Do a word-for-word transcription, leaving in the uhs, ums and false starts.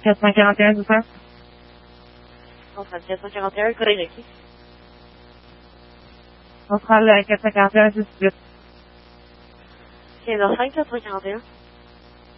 quatre cent quarante et un, c'est ça? On sera quatre cent quarante et un, correct. On sera le quatre cent quarante et un, c'est huit. quinze heures cinq, quatre cent quarante et un.